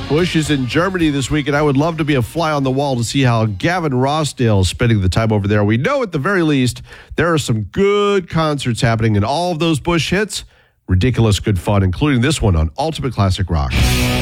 Bush is in Germany this week, and I would love to be a fly on the wall to see how Gavin Rossdale is spending the time over there. We know at the very least there are some good concerts happening, and all of those Bush hits, ridiculous good fun, including this one on Ultimate Classic Rock.